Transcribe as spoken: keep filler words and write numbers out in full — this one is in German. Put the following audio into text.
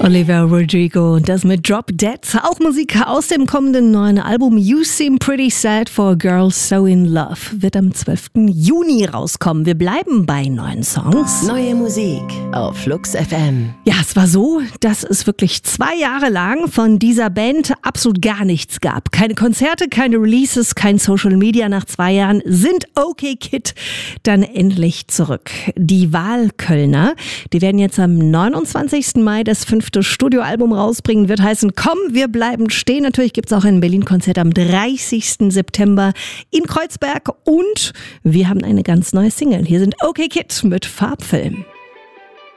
Olivia Rodrigo und das mit Drop Dead. Auch Musik aus dem kommenden neuen Album You Seem Pretty Sad for a Girl So in Love wird am zwölften Juni rauskommen. Wir bleiben bei neuen Songs. Neue Musik auf Flux F M. Ja, es war so, dass es wirklich zwei Jahre lang von dieser Band absolut gar nichts gab. Keine Konzerte, keine Releases, kein Social Media. Nach zwei Jahren sind OK Kid dann endlich zurück. Die Wahlkölner, die werden jetzt am neunundzwanzigsten Mai das fünfte Studioalbum rausbringen, wird heißen Komm, wir bleiben stehen. Natürlich gibt es auch ein Berlin-Konzert am dreißigsten September in Kreuzberg und wir haben eine ganz neue Single. Hier sind OK Kid mit Farbfilm.